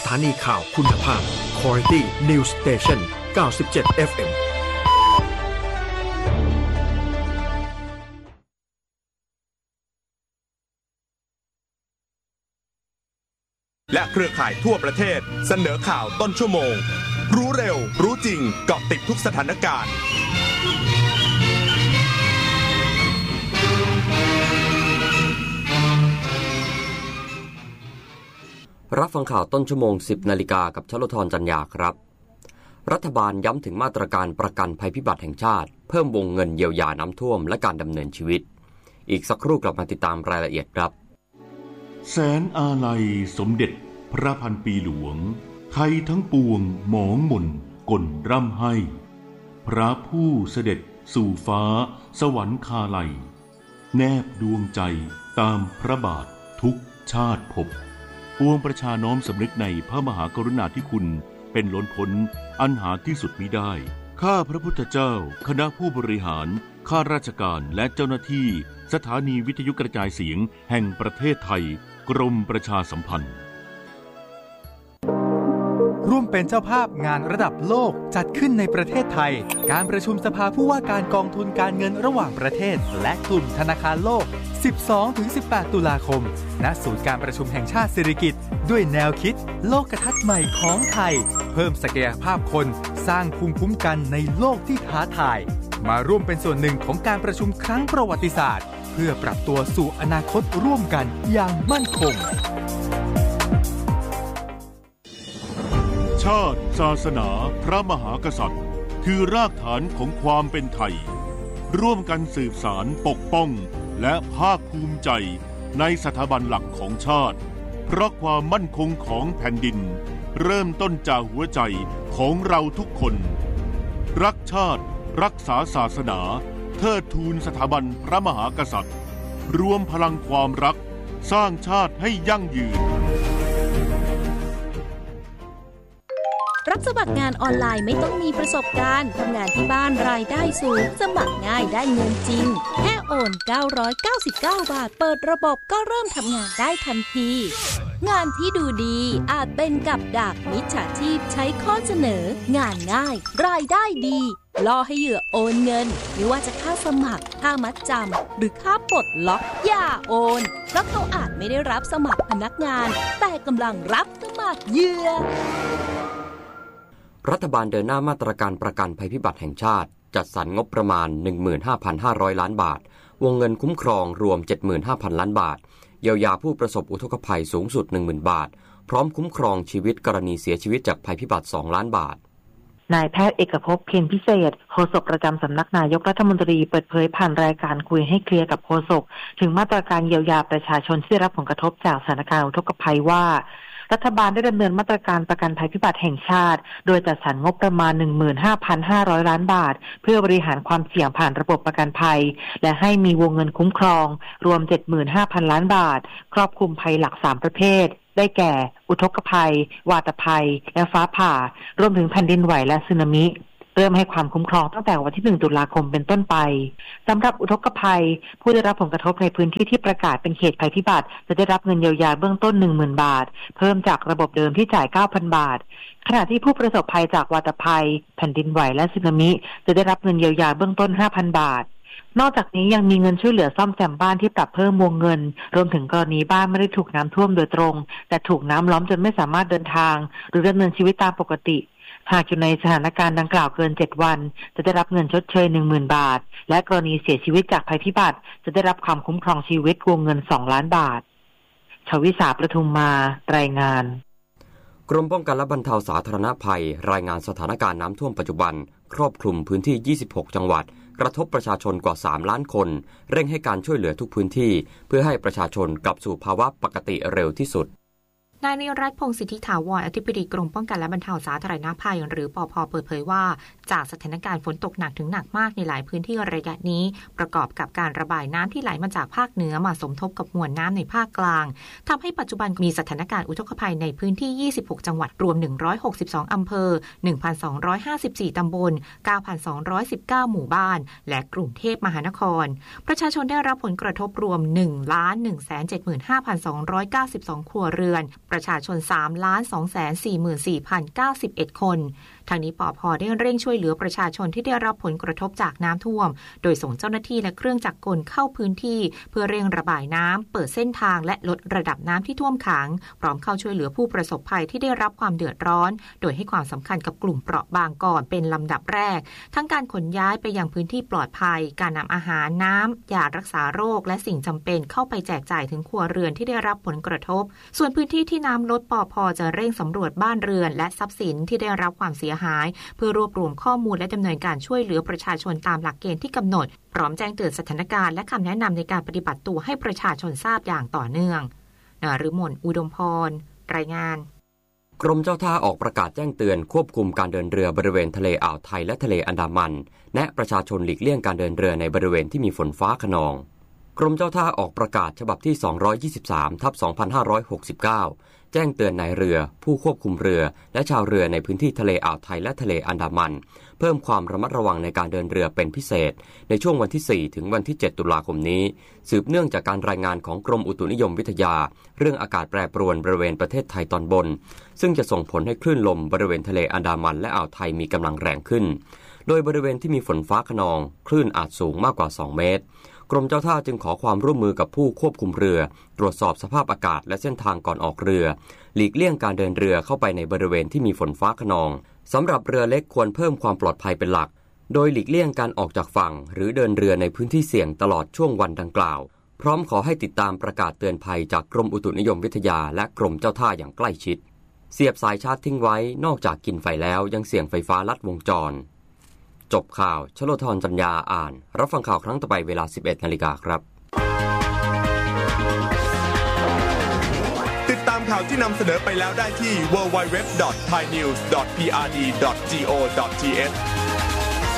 ถานีข่าวคุณภาพ Quality News Station 97 FM และเครือข่ายทั่วประเทศเสนอข่าวต้นชั่วโมงรู้เร็วรู้จริงเกาะติดทุกสถานการณ์รับฟังข่าวต้นชั่วโมง 10 นาฬิกากับชลธรจันยาครับรัฐบาลย้ำถึงมาตรการประกันภัยพิบัติแห่งชาติเพิ่มวงเงินเยียวยาน้ำท่วมและการดำเนินชีวิตอีกสักครู่กลับมาติดตามรายละเอียดครับแสนอาลัยสมเด็จพระพันปีหลวงไทยทั้งปวงหมองหม่นก่นร่ำให้พระผู้เสด็จสู่ฟ้าสวรรคาลัยแนบดวงใจตามพระบาททุกชาติภพปวงประชาน้อมสำนึกในพระมหากรุณาธิคุณเป็นล้นพ้นอันหาที่สุดมิได้ข้าพระพุทธเจ้าคณะผู้บริหารข้าราชการและเจ้าหน้าที่สถานีวิทยุกระจายเสียงแห่งประเทศไทยกรมประชาสัมพันธ์ร่วมเป็นเจ้าภาพงานระดับโลกจัดขึ้นในประเทศไทยการประชุมสภาผู้ว่าการกองทุนการเงินระหว่างประเทศและกลุ่มธนาคารโลก 12-18 ตุลาคมณศูนย์การประชุมแห่งชาติสิริกิติ์ด้วยแนวคิดโลกทัศน์ใหม่ของไทยเพิ่มศักยภาพคนสร้างภูมิคุ้มกันในโลกที่ท้าทายมาร่วมเป็นส่วนหนึ่งของการประชุมครั้งประวัติศาสตร์เพื่อปรับตัวสู่อนาคตร่วมกันอย่างมั่นคงชาติศาสนาพระมหากษัตริย์คือรากฐานของความเป็นไทยร่วมกันสืบสานปกป้องและภาคภูมิใจในสถาบันหลักของชาติเพราะความมั่นคงของแผ่นดินเริ่มต้นจากหัวใจของเราทุกคนรักชาติรักษาศาสนาเทิดทูนสถาบันพระมหากษัตริย์รวมพลังความรักสร้างชาติให้ยั่งยืนรับสมัครงานออนไลน์ไม่ต้องมีประสบการณ์ทำงานที่บ้านรายได้สูงสมัครง่ายได้เงินจริงแค่โอน999 บาทเปิดระบบก็เริ่มทำงานได้ทันทีงานที่ดูดีอาจเป็นกับดักมิจฉาชีพใช้ข้อเสนองานง่ายรายได้ดีล่อให้เหยื่อโอนเงินไม่ว่าจะค่าสมัครค่ามัดจำหรือค่าปลดล็อกอย่าโอนเพราะเขาอาจไม่ได้รับสมัครพนักงานแต่กำลังรับสมัครเหยื่อรัฐบาลเดินหน้ามาตรการประกันภัยพิบัติแห่งชาติจัดสรรงบประมาณ 15,500 ล้านบาทวงเงินคุ้มครองรวม 75,000 ล้านบาทเยียวยาผู้ประสบอุทกภัยสูงสุด 10,000 บาทพร้อมคุ้มครองชีวิตกรณีเสียชีวิตจากภัยพิบัติ 2 ล้านบาทนายแพทย์เอกภพเพียรพิเศษโฆษกประจำสำนักนายกรัฐมนตรีเปิดเผยผ่านรายการคุยให้เคลียร์กับโฆษกถึงมาตรการเยียวยาประชาชนที่ได้รับผลกระทบจากสถานการณ์อุทกภัยว่ารัฐบาลได้ดำเนินมาตรการประกันภัยพิบัติแห่งชาติโดยจัดสรรงบประมาณ 15,500 ล้านบาทเพื่อบริหารความเสี่ยงผ่านระบบประกันภัยและให้มีวงเงินคุ้มครองรวม 75,000 ล้านบาทครอบคลุมภัยหลัก3ประเภทได้แก่อุทกภัยวาตภัยและฟ้าผ่ารวมถึงแผ่นดินไหวและสึนามิเริ่มให้ความคุ้มครองตั้งแต่วันที่1 ตุลาคมเป็นต้นไปสำหรับอุทกภัยผู้ได้รับผลกระทบในพื้นที่ที่ประกาศเป็นเขตภัยพิบัติจะได้รับเงินเยียวยาเบื้องต้น 10,000 บาทเพิ่มจากระบบเดิมที่จ่าย 9,000 บาทขณะที่ผู้ประสบภัยจากวาตภัยแผ่นดินไหวและสึนามิจะได้รับเงินเยียวยาเบื้องต้น 5,000 บาทนอกจากนี้ยังมีเงินช่วยเหลือซ่อมแซมบ้านที่ปรับเพิ่มวงเงินรวมถึงกรณีบ้านไม่ได้ถูกน้ำท่วมโดยตรงแต่ถูกน้ำล้อมจนไม่สามารถเดินทางหรือดำเนินชีวิตตามปกติหากอยู่ในสถานการณ์ดังกล่าวเกิน7วันจะได้รับเงินชดเชย 10,000 บาทและกรณีเสียชีวิตจากภัยพิบัติจะได้รับความคุ้มครองชีวิตวงเงิน2 ล้านบาทชวิสาประทุมมารายงานกรมป้องกันและบรรเทาสาธารณภัยรายงานสถานการณ์น้ำท่วมปัจจุบันครอบคลุมพื้นที่26จังหวัดกระทบประชาชนกว่า3ล้านคนเร่งให้การช่วยเหลือทุกพื้นที่เพื่อให้ประชาชนกลับสู่ภาวะปกติเร็วที่สุดนายนิรัตน์ พงษ์สิทธิถาวรอธิบดีกรมป้องกันและบรรเทาสาธารณภัยหรือปภ.เปิดเผยว่าจากสถานการณ์ฝนตกหนักถึงหนักมากในหลายพื้นที่ระยะนี้ประกอบกับการระบายน้ำที่ไหลมาจากภาคเหนือมาสมทบกับมวลน้ำในภาคกลางทำให้ปัจจุบันมีสถานการณ์อุทกภัยในพื้นที่26จังหวัดรวม162อำเภอ 1,254 ตำบล 9,219 หมู่บ้านและกรุงเทพมหานครประชาชนได้รับผลกระทบรวม 1,175,292 ครัวเรือนประชาชน 3,244,091 คนทางนี้ปภ.ได้เร่งช่วยเหลือประชาชนที่ได้รับผลกระทบจากน้ำท่วมโดยส่งเจ้าหน้าที่และเครื่องจักรกลเข้าพื้นที่เพื่อเร่งระบายน้ำเปิดเส้นทางและลดระดับน้ำที่ท่วมขังพร้อมเข้าช่วยเหลือผู้ประสบภัยที่ได้รับความเดือดร้อนโดยให้ความสำคัญกับกลุ่มเปราะบางก่อนเป็นลำดับแรกทั้งการขนย้ายไปยังพื้นที่ปลอดภัยการนำอาหารน้ำยารักษาโรคและสิ่งจำเป็นเข้าไปแจกจ่ายถึงครัวเรือนที่ได้รับผลกระทบส่วนพื้นที่ที่น้ำลดปภ.จะเร่งสำรวจบ้านเรือนและทรัพย์สินที่ได้รับความเสียหายเพื่อรวบรวมข้อมูลและดำเนินการช่วยเหลือประชาชนตามหลักเกณฑ์ที่กำหนดพร้อมแจ้งเตือนสถานการณ์และคำแนะนำในการปฏิบัติตัวให้ประชาชนทราบอย่างต่อเนื่องนฤมล อุดมพรรายงานกรมเจ้าท่าออกประกาศแจ้งเตือนควบคุมการเดินเรือบริเวณทะเลอ่าวไทยและทะเลอันดามันแนะประชาชนหลีกเลี่ยงการเดินเรือในบริเวณที่มีฝนฟ้าคะนองกรมเจ้าท่าออกประกาศฉบับที่223/2569แจ้งเตือนนายเรือผู้ควบคุมเรือและชาวเรือในพื้นที่ทะเลอ่าวไทยและทะเลอันดามันเพิ่มความระมัดระวังในการเดินเรือเป็นพิเศษในช่วงวันที่4ถึงวันที่7ตุลาคมนี้สืบเนื่องจากการรายงานของกรมอุตุนิยมวิทยาเรื่องอากาศแปรปรวนบริเวณประเทศไทยตอนบนซึ่งจะส่งผลให้คลื่นลมบริเวณทะเลอันดามันและอ่าวไทยมีกำลังแรงขึ้นโดยบริเวณที่มีฝนฟ้าคะนองคลื่นอาจสูงมากกว่า2เมตรกรมเจ้าท่าจึงขอความร่วมมือกับผู้ควบคุมเรือตรวจสอบสภาพอากาศและเส้นทางก่อนออกเรือหลีกเลี่ยงการเดินเรือเข้าไปในบริเวณที่มีฝนฟ้าคะนองสำหรับเรือเล็กควรเพิ่มความปลอดภัยเป็นหลักโดยหลีกเลี่ยงการออกจากฝั่งหรือเดินเรือในพื้นที่เสี่ยงตลอดช่วงวันดังกล่าวพร้อมขอให้ติดตามประกาศเตือนภัยจากกรมอุตุนิยมวิทยาและกรมเจ้าท่าอย่างใกล้ชิดเสียบสายชาร์จทิ้งไว้นอกจากกินไฟแล้วยังเสี่ยงไฟฟ้าลัดวงจรจบข่าวชโลธรจัญญาอ่านรับฟังข่าวครั้งต่อไปเวลา 11:00 น.ครับติดตามข่าวที่นำเสนอไปแล้วได้ที่ www.thainews.prd.go.th